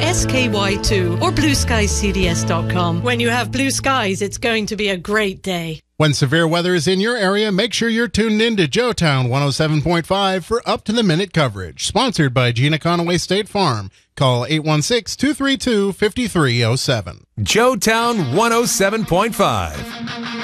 SKY2 or blueskyscds.com. When you have blue skies, it's going to be a great day. When severe weather is in your area, make sure you're tuned in to Joetown 107.5 for up-to-the-minute coverage. Sponsored by Gina Conaway State Farm. Call 816-232-5307. Joetown 107.5.